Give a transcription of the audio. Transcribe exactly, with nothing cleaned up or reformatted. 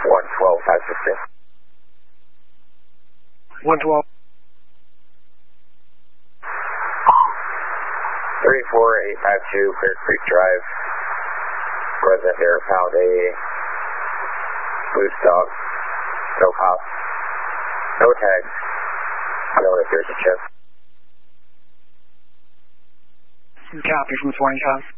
one twelve, five sixteen. one twelve. three four eight five two, Clear Creek Drive. Resident there found a loose dog. No cops. No tags. No if there's a chip. Copy from twenty-five.